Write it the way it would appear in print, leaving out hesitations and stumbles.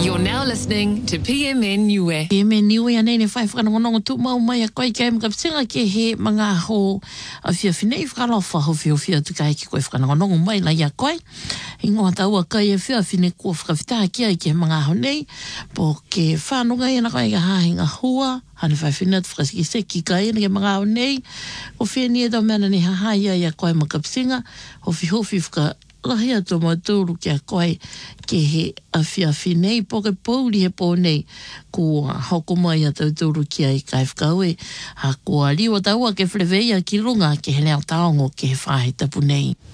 You're now listening to PMN Niue. PMN Niue anei ne whai whanongonongo tu mau mai a koe kai mga psinga ke he mga ho a fia finei whakalofa ho fia tu kai ki koe whanongonongo mai la ia koe. Ingoa taua kai e fia finei kua whakawhita kia i ke mga ho nei. Po ke whanonga i na koe ka hahinga hua. Hane whai finei tu whakasiki kai i ke mga ho nei. O fia ni e tau mena ni hahai ia koe mga psinga. Hofi whaka lahia tō mautūru kia koe ke he awhiawhi nei, poke pouri he pō nei, kua hoko mai a tautūru kia i kai whakaue, ha kua liwa taua ke whleweia ki runga ke he leo taongo ke he whahe tapu nei.